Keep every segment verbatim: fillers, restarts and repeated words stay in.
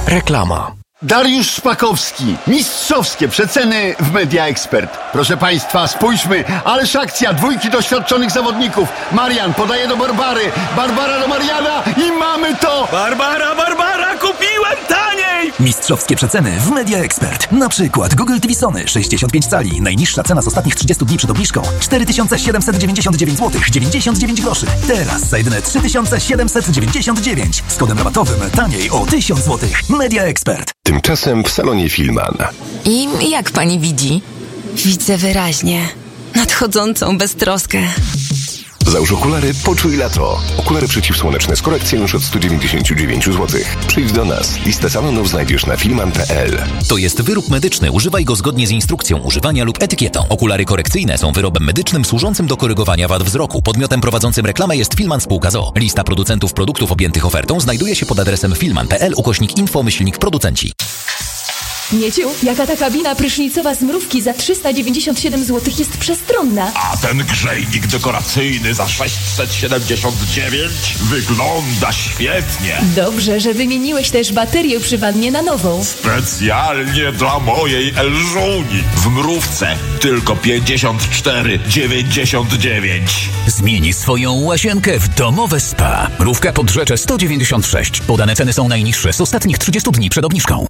Reklama. Dariusz Szpakowski. Mistrzowskie przeceny w Media Expert. Proszę Państwa, spójrzmy. Ależ akcja, dwójki doświadczonych zawodników. Marian podaje do Barbary. Barbara do Mariana i mamy to! Barbara, Barbara, kupiłem taniej! Mistrzowskie przeceny w Media Expert. Na przykład Google T V Sony sześćdziesiąt pięć cali. Najniższa cena z ostatnich trzydziestu dni przed obniżką cztery tysiące siedemset dziewięćdziesiąt dziewięć złotych dziewięćdziesiąt dziewięć groszy. Teraz za jedyne trzy tysiące siedemset dziewięćdziesiąt dziewięć. Z kodem rabatowym taniej o tysiąc złotych. Media Expert. Tymczasem w salonie Filman. I jak pani widzi? Widzę wyraźnie. Nadchodzącą beztroskę. Załóż okulary, poczuj lato. Okulary przeciwsłoneczne z korekcją już od sto dziewięćdziesiąt dziewięć złotych. Przyjdź do nas. Listę salonów znajdziesz na filman kropka p l. To jest wyrób medyczny. Używaj go zgodnie z instrukcją używania lub etykietą. Okulary korekcyjne są wyrobem medycznym służącym do korygowania wad wzroku. Podmiotem prowadzącym reklamę jest Filman Spółka z o o. Lista producentów produktów objętych ofertą znajduje się pod adresem filman kropka p l ukośnik info myślnik producenci. Mieciu, jaka ta kabina prysznicowa z mrówki za trzysta dziewięćdziesiąt siedem złotych jest przestronna. A ten grzejnik dekoracyjny za sześćset siedemdziesiąt dziewięć wygląda świetnie. Dobrze, że wymieniłeś też baterię przy wannie na nową. Specjalnie dla mojej Elżuni. W mrówce tylko pięćdziesiąt cztery dziewięćdziesiąt dziewięć. Zmieni swoją łazienkę w domowe spa. Mrówka pod Rzeczę sto dziewięćdziesiąt sześć. Podane ceny są najniższe z ostatnich trzydziestu dni przed obniżką.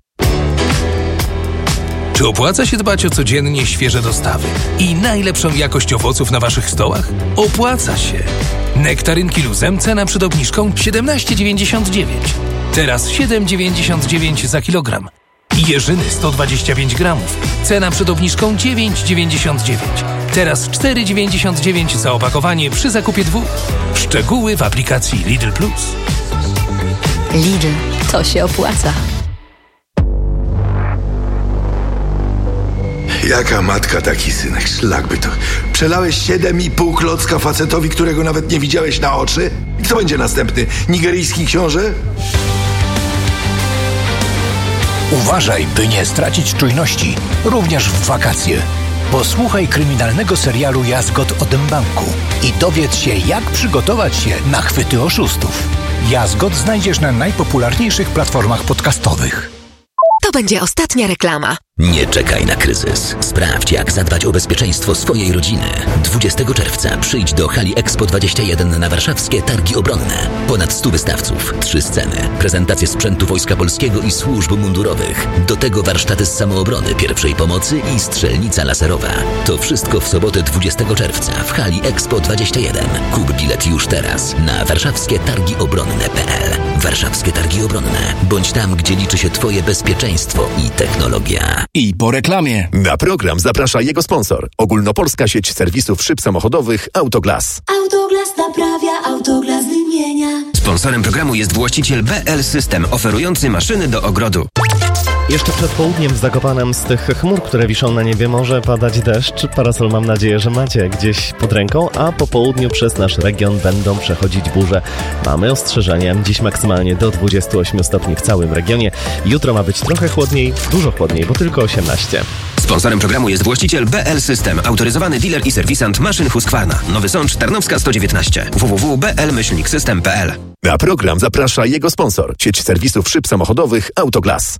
Czy opłaca się dbać o codziennie świeże dostawy i najlepszą jakość owoców na waszych stołach? Opłaca się! Nektarynki Luzem cena przed obniżką siedemnaście dziewięćdziesiąt dziewięć. Teraz siedem dziewięćdziesiąt dziewięć za kilogram. Jeżyny sto dwadzieścia pięć gramów. Cena przed obniżką dziewięć dziewięćdziesiąt dziewięć. Teraz cztery dziewięćdziesiąt dziewięć za opakowanie przy zakupie dwóch. Szczegóły w aplikacji Lidl Plus. Lidl, to się opłaca. Jaka matka, taki synek, szlak by to. Przelałeś siedem i pół klocka facetowi, którego nawet nie widziałeś na oczy? I kto będzie następny? Nigeryjski książę? Uważaj, by nie stracić czujności, również w wakacje. Posłuchaj kryminalnego serialu Jazgot o Dębanku i dowiedz się, jak przygotować się na chwyty oszustów. Jazgot znajdziesz na najpopularniejszych platformach podcastowych. To będzie ostatnia reklama. Nie czekaj na kryzys. Sprawdź, jak zadbać o bezpieczeństwo swojej rodziny. dwudziestego czerwca przyjdź do hali Expo dwadzieścia jeden na warszawskie Targi Obronne. Ponad stu wystawców, trzy sceny, prezentacje sprzętu Wojska Polskiego i służb mundurowych. Do tego warsztaty z samoobrony, pierwszej pomocy i strzelnica laserowa. To wszystko w sobotę dwudziestego czerwca w hali Expo dwadzieścia jeden. Kup bilet już teraz na warszawskie targi obronne kropka p l. Warszawskie Targi Obronne. Bądź tam, gdzie liczy się twoje bezpieczeństwo i technologia. I po reklamie. Na program zaprasza jego sponsor. Ogólnopolska sieć serwisów szyb samochodowych Autoglas. Autoglas naprawia, Autoglas wymienia. Sponsorem programu jest właściciel B L System, oferujący maszyny do ogrodu. Jeszcze przed południem w Zakopanem z tych chmur, które wiszą na niebie, może padać deszcz. Parasol mam nadzieję, że macie gdzieś pod ręką, a po południu przez nasz region będą przechodzić burze. Mamy ostrzeżenie. Dziś maksymalnie do dwudziestu ośmiu stopni w całym regionie. Jutro ma być trochę chłodniej, dużo chłodniej, bo tylko osiemnaście. Sponsorem programu jest właściciel B L System, autoryzowany dealer i serwisant maszyn Husqvarna. Nowy Sącz, Tarnowska sto dziewiętnaście. w w w kropka b l myślnik system kropka p l. Na program zaprasza jego sponsor. Sieć serwisów szyb samochodowych Autoglas.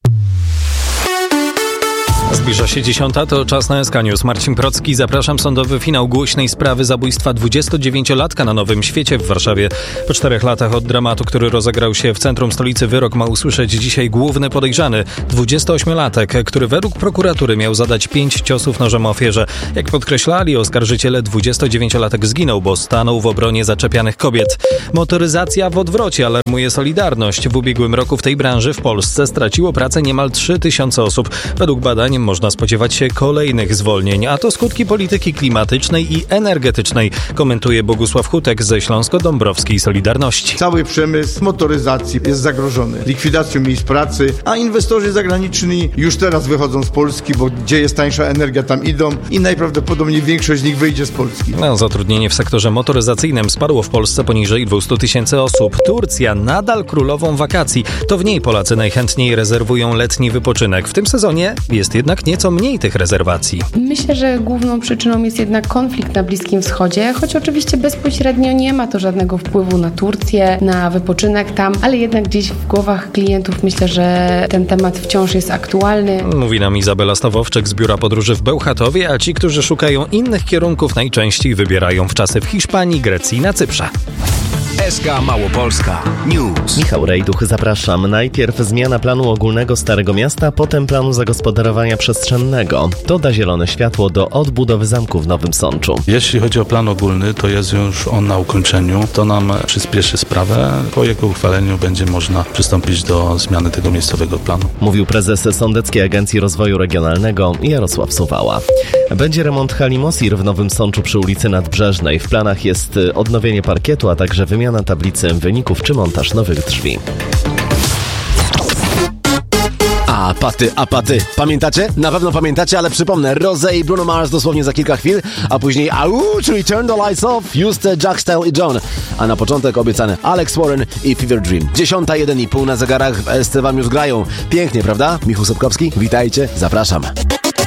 Zbliża się dziesiąta, to czas na S K News. Marcin Procki, zapraszam. Sądowy finał głośnej sprawy zabójstwa dwudziestodziewięciolatka na Nowym Świecie w Warszawie. Po czterech latach od dramatu, który rozegrał się w centrum stolicy, wyrok ma usłyszeć dzisiaj główny podejrzany, dwudziestoośmiolatek, który według prokuratury miał zadać pięć ciosów nożem ofierze. Jak podkreślali oskarżyciele, dwudziestodziewięciolatek zginął, bo stanął w obronie zaczepianych kobiet. Motoryzacja w odwrocie, alarmuje Solidarność. W ubiegłym roku w tej branży w Polsce straciło pracę niemal trzy tysiące osób. Według badań można spodziewać się kolejnych zwolnień, a to skutki polityki klimatycznej i energetycznej, komentuje Bogusław Hutek ze Śląsko-Dąbrowskiej Solidarności. Cały przemysł motoryzacji jest zagrożony likwidacją miejsc pracy, a inwestorzy zagraniczni już teraz wychodzą z Polski, bo gdzie jest tańsza energia, tam idą i najprawdopodobniej większość z nich wyjdzie z Polski. No, zatrudnienie w sektorze motoryzacyjnym spadło w Polsce poniżej dwieście tysięcy osób. Turcja nadal królową wakacji. To w niej Polacy najchętniej rezerwują letni wypoczynek. W tym sezonie jest jednak nieco mniej tych rezerwacji. Myślę, że główną przyczyną jest jednak konflikt na Bliskim Wschodzie, choć oczywiście bezpośrednio nie ma to żadnego wpływu na Turcję, na wypoczynek tam, ale jednak gdzieś w głowach klientów myślę, że ten temat wciąż jest aktualny. Mówi nam Izabela Stawowczyk z Biura Podróży w Bełchatowie, a ci, którzy szukają innych kierunków, najczęściej wybierają wczasy w Hiszpanii, Grecji i na Cyprze. S K Małopolska News. Michał Rejduch, zapraszam. Najpierw zmiana planu ogólnego Starego Miasta, potem planu zagospodarowania przestrzennego. To da zielone światło do odbudowy zamku w Nowym Sączu. Jeśli chodzi o plan ogólny, to jest już on na ukończeniu. To nam przyspieszy sprawę. Po jego uchwaleniu będzie można przystąpić do zmiany tego miejscowego planu. Mówił prezes Sądeckiej Agencji Rozwoju Regionalnego Jarosław Suwała. Będzie remont hali Mosir w Nowym Sączu przy ulicy Nadbrzeżnej. W planach jest odnowienie parkietu, a także wymiana tablicy wyników czy montaż nowych drzwi. A paty, a paty. Pamiętacie? Na pewno pamiętacie, ale przypomnę. Rosé i Bruno Mars dosłownie za kilka chwil, a później au, czyli Turn the Lights Off, Juste, Jack Style i John. A na początek obiecane Alex Warren i Fever Dream. Dziesiąta, jeden i pół na zegarach w S C wam już grają. Pięknie, prawda? Michał Sobkowski, witajcie, zapraszam.